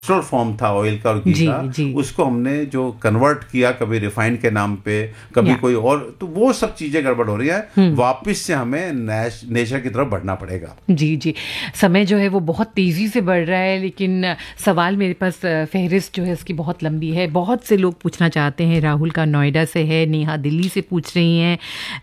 Form था oil का और घी जी, का, जी। उसको हमने जो कन्वर्ट किया कभी रिफाइंड के नाम पे, कभी या कोई और, तो वो सब चीजें गड़बड़ हो रही है। वापस से हमें नेचर की तरफ बढ़ना पड़ेगा। जी, जी। समय जो है वो बहुत तेज़ी से बढ़ रहा है, लेकिन सवाल मेरे पास फ़हरिस्त जो है उसकी बहुत लंबी है। बहुत से लोग पूछना चाहते हैं। राहुल का नोएडा से है, नेहा दिल्ली से पूछ रही हैं,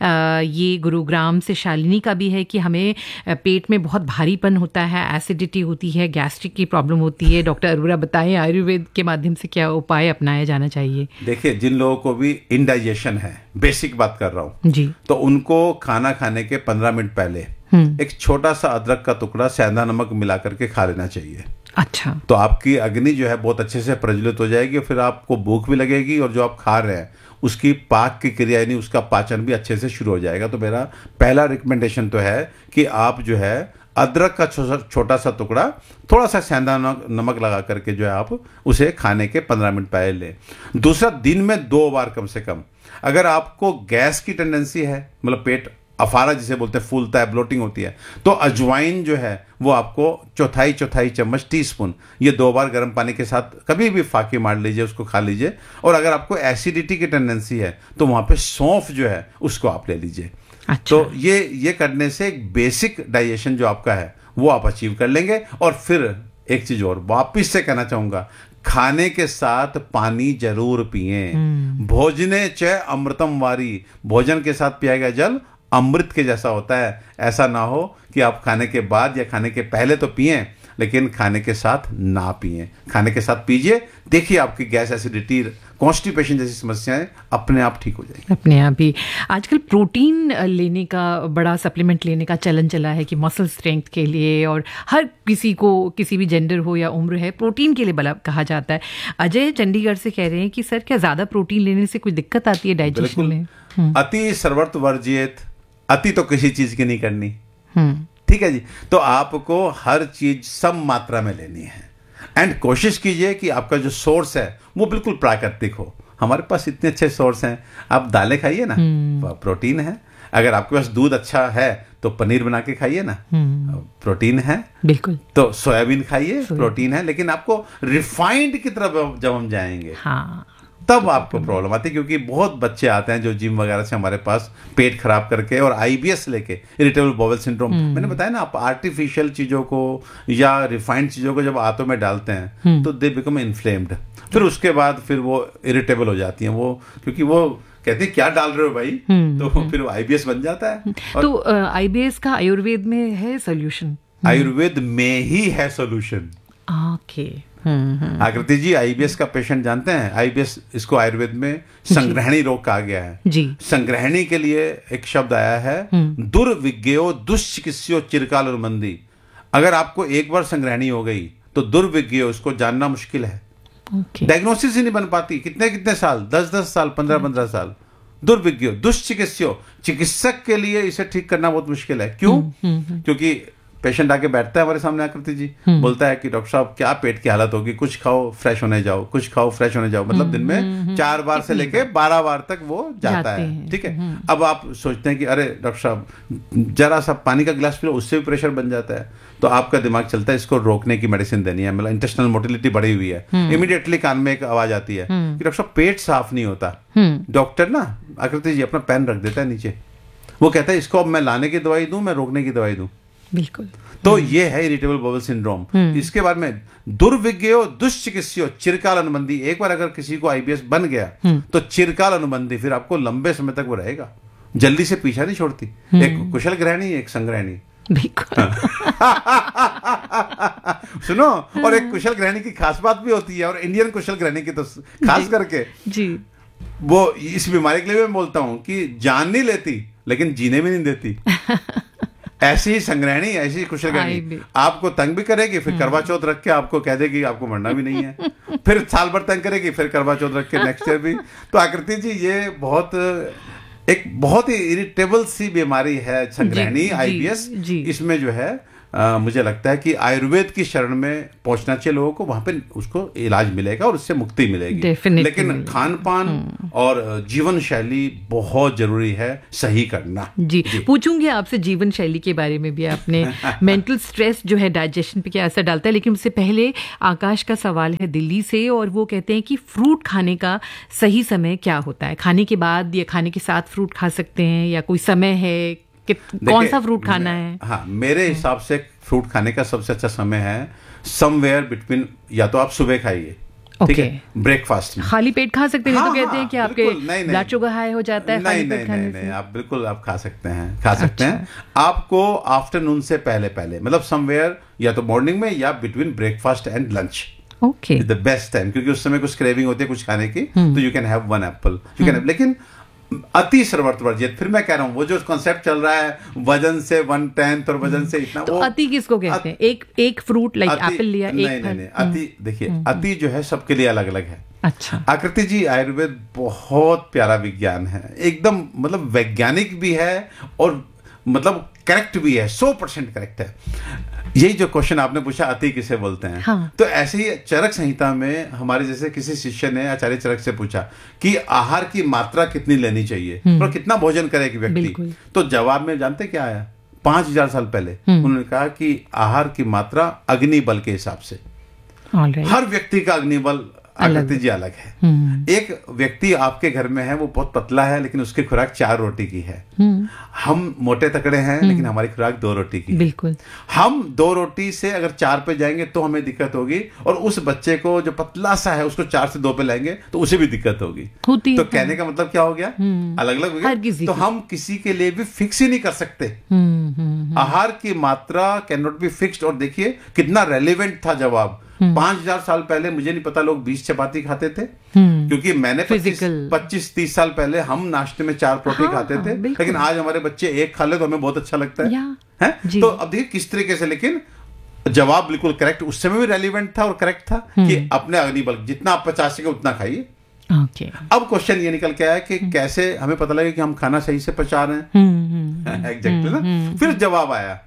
ये गुरुग्राम से शालिनी का भी है कि हमें पेट में बहुत भारीपन होता है, एसिडिटी होती है, गैस्ट्रिक की प्रॉब्लम होती है। डॉक्टर अरोरा बताएं आयुर्वेद के माध्यम से क्या उपाय अपनाया जाना चाहिए? देखिए, जिन लोगों को भी इंडाइजेशन है, बेसिक बात कर रहा हूँ, जी। तो उनको खाना खाने के 15 मिनट पहले एक छोटा सा अदरक का टुकड़ा सेंधा नमक मिला करके खा लेना चाहिए। अच्छा। तो आपकी अग्नि जो है बहुत अच्छे से प्रज्वलित हो जाएगी, फिर आपको भूख भी लगेगी और जो आप खा रहे हैं उसकी पाक की क्रिया यानी उसका पाचन भी अच्छे से शुरू हो जाएगा। तो मेरा पहला रिकमेंडेशन तो है कि आप जो है अदरक का छोटा सा टुकड़ा थोड़ा सा सेंधा नमक लगा करके जो है आप उसे खाने के 15 मिनट पहले लें। दूसरा, दिन में 2 बार कम से कम। अगर आपको गैस की टेंडेंसी है, मतलब पेट अफारा जिसे बोलते हैं, फूलता है, ब्लोटिंग होती है, तो अजवाइन जो है वो आपको चौथाई चम्मच, टीस्पून, ये 2 बार गर्म पानी के साथ कभी भी फाकी मार लीजिए, उसको खा लीजिए। और अगर आपको एसिडिटी की टेंडेंसी है तो वहाँ पे सौंफ जो है उसको आप ले लीजिए। अच्छा। तो ये करने से एक बेसिक डाइजेशन जो आपका है वो आप अचीव कर लेंगे। और फिर एक चीज और वापिस से कहना चाहूंगा, खाने के साथ पानी जरूर पिएं। भोजने च अमृतम वारी, भोजन के साथ पिया गया जल अमृत के जैसा होता है। ऐसा ना हो कि आप खाने के बाद या खाने के पहले तो पिएं, लेकिन खाने के साथ ना पिएं। खाने के साथ पीजिए, देखिए आपकी गैस, एसिडिटी, कॉन्स्टिपेशन जैसी समस्याएं अपने आप ठीक हो जाएंगी। अपने आप ही। आजकल प्रोटीन लेने का, बड़ा सप्लीमेंट लेने का चलन चला है कि मसल स्ट्रेंथ के लिए, और हर किसी को, किसी भी जेंडर हो या उम्र है, प्रोटीन के लिए बड़ा कहा जाता है। अजय चंडीगढ़ से कह रहे हैं कि सर, क्या ज़्यादा प्रोटीन लेने से कोई दिक्कत आती है डाइजेशन में? अति सर्वत्र वर्जित, अति तो किसी चीज की नहीं करनी। ठीक है जी। तो आपको हर चीज सम मात्रा में लेनी है, एंड कोशिश कीजिए कि आपका जो सोर्स है वो बिल्कुल प्राकृतिक हो। हमारे पास इतने अच्छे सोर्स हैं, आप दालें खाइए ना, प्रोटीन है। अगर आपके पास दूध अच्छा है तो पनीर बना के खाइए ना, प्रोटीन है। बिल्कुल। तो सोयाबीन खाइए, प्रोटीन है। लेकिन आपको रिफाइंड की तरफ जब हम जाएंगे, हाँ, तब आपको प्रॉब्लम आती है। क्योंकि बहुत बच्चे आते हैं जो जिम वगैरह से हमारे पास पेट खराब करके और आईबीएस लेके, इरिटेबल बाउल सिंड्रोम, मैंने बताया ना, आप आर्टिफिशियल चीजों को या रिफाइंड चीजों को जब आंतों में डालते हैं तो दे बिकम इन्फ्लेम्ड। फिर उसके बाद फिर वो इरिटेबल हो जाती हैं वो, क्योंकि वो कहते हैं क्या डाल रहे हो भाई, तो फिर वो आईबीएस बन जाता है। तो आईबीएस का आयुर्वेद में है सोल्यूशन? आयुर्वेद में ही है सोल्यूशन। ओके। आकृति जी, आईबीएस का पेशेंट जानते हैं, आईबीएस इसको आयुर्वेद में संग्रहणी रोग कहा गया है जी। संग्रहणी के लिए एक शब्द आया है, दुर्विज्ञो दुष्चिकित्सो चिरकाल अनुबंधी। अगर आपको एक बार संग्रहणी हो गई तो दुर्विज्ञो, उसको जानना मुश्किल है। डायग्नोसिस ही नहीं बन पाती, कितने कितने साल, 10-10 साल, 15-15 साल। दुर्विज्ञो दुष्चिकित्सो, चिकित्सक के लिए इसे ठीक करना बहुत मुश्किल है। क्यों? क्योंकि पेशेंट आके बैठता है हमारे सामने, आकृति जी, बोलता है कि डॉक्टर साहब क्या पेट की हालत होगी, कुछ खाओ फ्रेश होने जाओ, कुछ खाओ फ्रेश होने जाओ। मतलब दिन में 4 बार से लेके 12 बार तक वो जाता है। ठीक है। अब आप सोचते हैं कि अरे डॉक्टर साहब जरा सा पानी का गिलास पी लो, उससे भी प्रेशर बन जाता है। तो आपका दिमाग चलता है इसको रोकने की मेडिसिन देनी है, मतलब इंटेस्टिनल मोटिलिटी बढ़ी हुई है। इमीडिएटली कान में एक आवाज आती है कि डॉक्टर साहब पेट साफ नहीं होता। डॉक्टर ना, आकृति जी, अपना पेन रख देता है नीचे, वो कहता है इसको अब मैं लाने की दवाई दूं, मैं रोकने की दवाई दूं। बिल्कुल। तो ये है इरिटेबल बाउल सिंड्रोम। इसके बाद में दुर्विज्ञो दुष्चिकित्सो चिरकाल अनुबंधी। एक बार अगर किसी को आईबीएस बन गया तो चिरकाल अनुबंधी, फिर आपको लंबे समय तक वो रहेगा, जल्दी से पीछा नहीं छोड़ती। एक कुशल ग्रहणी, एक संग्रहणी। सुनो, और एक कुशल ग्रहणी की खास बात भी होती है, और इंडियन कुशल ग्रहणी की तो खास करके जी, वो इस बीमारी के लिए मैं बोलता हूं कि जान नहीं लेती लेकिन जीने भी नहीं देती। ऐसी ही संग्रहणी, ऐसी कुशल ग्रहणी आपको तंग भी करेगी, फिर करवा चौथ रख के आपको कह देगी आपको मरना भी नहीं है, फिर साल भर तंग करेगी, फिर करवा चौथ रख के नेक्स्ट ईयर भी। तो आकृति जी, ये एक बहुत ही इरिटेबल सी बीमारी है संग्रहणी, आईबीएस। इसमें जो है मुझे लगता है कि आयुर्वेद की शरण में पहुंचना चाहिए लोगों को, वहां पे उसको इलाज मिलेगा और उससे मुक्ति मिलेगी। लेकिन खान पान और जीवन शैली बहुत जरूरी है सही करना। जी पूछूंगी आपसे जीवन शैली के बारे में भी, आपने मेंटल स्ट्रेस जो है डाइजेशन पे क्या असर डालता है, लेकिन उससे पहले आकाश का सवाल है दिल्ली से, और वो कहते हैं कि फ्रूट खाने का सही समय क्या होता है? खाने के बाद या खाने के साथ फ्रूट खा सकते हैं, या कोई समय है कि कौन सा फ्रूट खाना है? हाँ, मेरे हिसाब से फ्रूट खाने का सबसे अच्छा समय है समवेयर बिटवीन, या तो आप सुबह खाइए, ठीक है, ब्रेकफास्ट में खाली पेट खा सकते हैं। तो कहते हैं कि आपके ब्लड शुगर हाई हो जाता है खाली पेट खाने से। नहीं, आप बिल्कुल आप खा सकते हैं। आपको आफ्टरनून से पहले मतलब समवेयर या तो मॉर्निंग में या between breakfast and lunch, okay, the best time, क्योंकि उस समय कुछ क्रेविंग होती है कुछ खाने की, तो you can have one Apple, you can, लेकिन अति सर्वत्र वर्जित। फिर मैं कह रहा हूँ वो जो कॉन्सेप्ट चल रहा है वजन से 1/10 और वजन से इतना, तो अति किसको कहते हैं? एक फ्रूट लाइक एप्पल लिया, नहीं, अति देखिए, अति जो है सबके लिए अलग अलग है। अच्छा आकृति जी, आयुर्वेद बहुत प्यारा विज्ञान है, एकदम मतलब वैज्ञानिक भी है और मतलब करेक्ट भी है, 100% करेक्ट है। यही जो क्वेश्चन आपने पूछा अति किसे बोलते हैं, हाँ। तो ऐसे ही चरक संहिता में हमारे जैसे किसी शिष्य ने आचार्य चरक से पूछा कि आहार की मात्रा कितनी लेनी चाहिए और कितना भोजन करे एक व्यक्ति, तो जवाब में जानते क्या आया? 5000 साल पहले उन्होंने कहा कि आहार की मात्रा अग्निबल के हिसाब से। हर व्यक्ति का अग्निबल आकृति जी अलग है। एक व्यक्ति आपके घर में है, वो बहुत पतला है लेकिन उसकी खुराक 4 रोटी की है। हम मोटे तकड़े हैं लेकिन हमारी खुराक 2 रोटी की है। बिल्कुल। हम 2 रोटी से अगर 4 पे जाएंगे तो हमें दिक्कत होगी, और उस बच्चे को जो पतला सा है उसको 4 से 2 पे लाएंगे तो उसे भी दिक्कत होगी। तो कहने का मतलब क्या हो गया? अलग अलग हो गया। तो हम किसी के लिए भी फिक्स ही नहीं कर सकते। आहार की मात्रा कैन नॉट बी फिक्स्ड। और देखिए कितना रेलिवेंट था जवाब। 5000 साल पहले मुझे नहीं पता लोग 20 चपाती खाते थे, क्योंकि मैंने 25-30 साल पहले हम नाश्ते में 4 रोटी खाते थे, लेकिन आज हमारे बच्चे 1 खा ले तो हमें बहुत अच्छा लगता है। तो अब देखिए किस तरीके से, लेकिन जवाब बिल्कुल करेक्ट, उस समय भी रेलिवेंट था और करेक्ट था कि अपने अग्निबल जितना आप पचा सके उतना खाइए। अब क्वेश्चन ये निकल के आया कि कैसे हमें पता लगे कि हम खाना सही से पचा रहे हैं। एग्जैक्टली ना। फिर जवाब आया,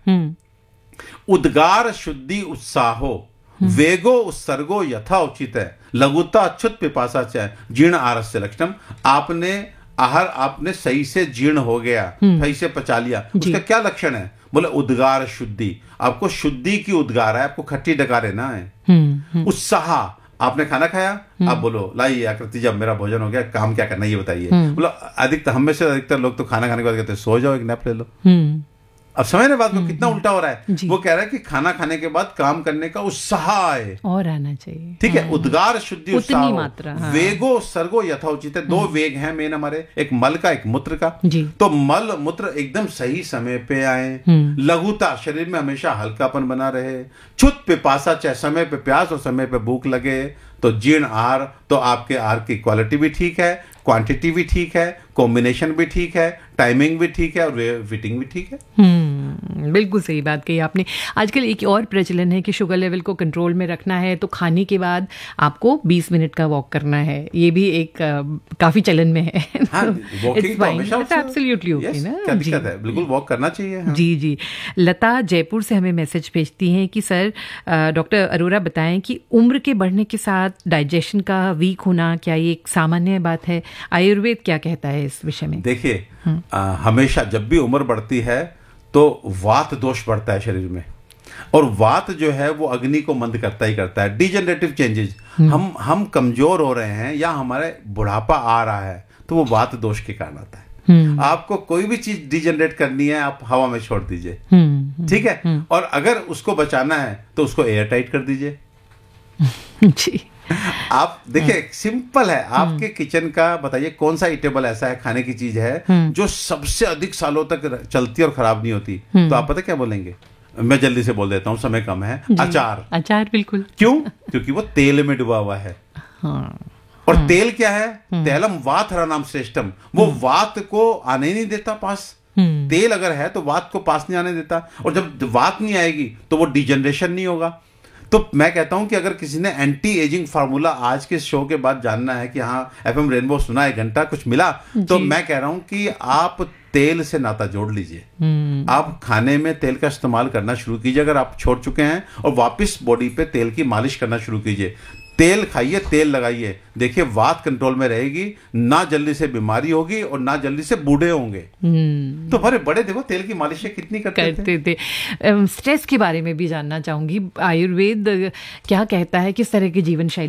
उद्गार शुद्धि उत्साहो वेगो उत्सर्गो यथा उचित है लघुता अच्युत पिपासा च जीर्ण आरस्य लक्षणम। आहार आपने सही से जीर्ण हो गया, सही से पचा लिया, उसका क्या लक्षण है? बोले उद्गार शुद्धि। आपको शुद्धि की उद्गार है, आपको खट्टी डकारे ना है। उत्साह, आपने खाना खाया, आप बोलो लाइए आकृति जब मेरा भोजन हो गया, काम क्या करना है ये बताइए। बोलो अधिकतर, हम में से अधिकतर लोग तो खाना खाने के बाद कहते हैं सो जाओ, एक नैप ले लो। अब समझ रहे बात को, कितना उल्टा हो रहा है। वो कह रहा है कि खाना खाने के बाद काम करने का उत्साह आए और आना चाहिए। ठीक है, उद्गार शुद्धि उत्साह मात्रा, वेगो सर्गो यथोचित है। 2 वेग हैं मेन हमारे, एक मल का एक मूत्र का। तो मल मूत्र एकदम सही समय पे आए, लघुता, शरीर में हमेशा हल्कापन बना रहे, छुत पिपासा, चाहे समय पे प्यास और समय पे भूख लगे। तो जीर्ण आहार, तो आपके आहार की क्वालिटी भी ठीक है, क्वांटिटी भी ठीक है, कॉम्बिनेशन भी ठीक है, टाइमिंग भी ठीक है और फिटिंग भी ठीक है। बिल्कुल सही बात कही आपने। आजकल एक और प्रचलन है कि शुगर लेवल को कंट्रोल में रखना है तो खाने के बाद आपको 20 मिनट का वॉक करना है। ये भी एक काफी चलन में है। एब्सोल्युटली ओके ना, क्या दिक्कत है? बिल्कुल वॉक करना चाहिए। जी। लता जयपुर से हमें मैसेज भेजती हैं कि सर डॉक्टर अरोरा बताएं कि उम्र के बढ़ने के साथ डाइजेशन का वीक होना क्या ये एक सामान्य बात है? आयुर्वेद क्या कहता है इस विषय में? देखिए, हमेशा जब भी उम्र बढ़ती है तो वात दोष बढ़ता है शरीर में, और वात जो है वो अग्नि को मंद करता ही करता है। डिजेनरेटिव चेंजेस, हम कमजोर हो रहे हैं या हमारे बुढ़ापा आ रहा है तो वो वात दोष के कारण आता है। आपको कोई भी चीज डिजेनरेट करनी है, आप हवा में छोड़ दीजिए, ठीक है, और अगर उसको बचाना है तो उसको एयर टाइट कर दीजिए। जी। आप देखिए, सिंपल है। आपके किचन का बताइए कौन सा ईटेबल ऐसा है, खाने की चीज है जो सबसे अधिक सालों तक चलती और खराब नहीं होती? तो आप पता क्या बोलेंगे? मैं जल्दी से बोल देता हूँ, समय कम है। अचार बिल्कुल। क्यों? क्योंकि वो तेल में डुबा हुआ है। और तेल क्या है? तेलम वात हरनाम श्रेष्ठम। वो वात को आने ही नहीं देता पास। तेल अगर है तो वात को पास नहीं आने देता, और जब वात नहीं आएगी तो वो डिजनरेशन नहीं होगा। तो मैं कहता हूं कि अगर किसी ने एंटी एजिंग फार्मूला आज के शो के बाद जानना है कि हाँ एफएम रेनबो सुना, 1 घंटा कुछ मिला, तो मैं कह रहा हूं कि आप तेल से नाता जोड़ लीजिए। आप खाने में तेल का इस्तेमाल करना शुरू कीजिए अगर आप छोड़ चुके हैं, और वापस बॉडी पे तेल की मालिश करना शुरू कीजिए। तेल खाइए, तेल लगाइए, देखिए वात कंट्रोल में रहेगी, ना जल्दी से बीमारी होगी और ना जल्दी से बूढ़े होंगे। तो हमारे बड़े देखो तेल की मालिश कितनी करते थे। स्ट्रेस के बारे में भी जानना चाहूंगी, आयुर्वेद क्या कहता है, किस तरह की जीवन शैली